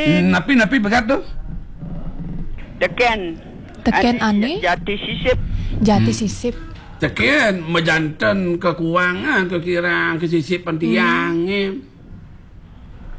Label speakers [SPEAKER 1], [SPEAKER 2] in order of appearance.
[SPEAKER 1] Napi berat tu?
[SPEAKER 2] Teken ane? Jati sisip.
[SPEAKER 1] Teken mejantan kekurangan, kekiraan, kesisipan tiang.